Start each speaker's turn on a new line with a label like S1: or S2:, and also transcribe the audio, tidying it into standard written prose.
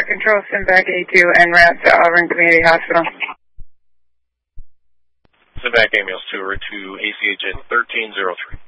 S1: Control, send back A2 en route to Auburn Community Hospital.
S2: Send back ambulance 2 over to ACH at 1303.